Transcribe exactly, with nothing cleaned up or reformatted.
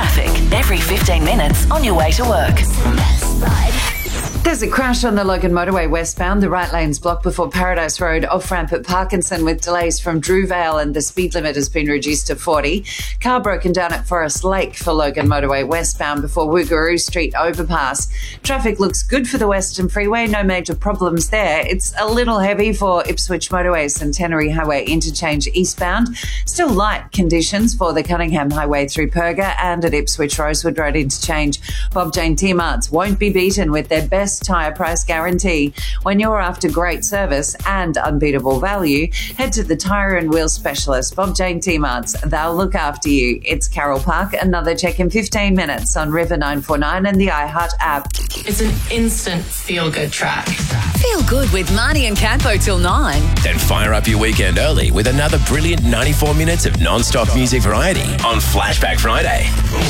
Traffic every fifteen minutes on your way to work. There's a crash on the Logan Motorway westbound. The right lane's blocked before Paradise Road, off ramp at Parkinson with delays from Drew Vale, and the speed limit has been reduced to forty. Car broken down at Forest Lake for Logan Motorway westbound before Woogaroo Street overpass. Traffic looks good for the Western Freeway, no major problems there. It's a little heavy for Ipswich Motorway Centenary Highway interchange eastbound. Still light conditions for the Cunningham Highway through Perga and at Ipswich Rosewood Road interchange. Bob Jane T-Marts won't be beaten with their best tyre price guarantee. When you're after great service and unbeatable value, head to the tyre and wheel specialist, Bob Jane T-Marts. They'll look after you. It's Carol Park. Another check in fifteen minutes on River nine four nine and the iHeart app. It's an instant feel-good track. Feel good with Marnie and Campo till nine. Then fire up your weekend early with another brilliant ninety-four minutes of non-stop music variety on Flashback Friday.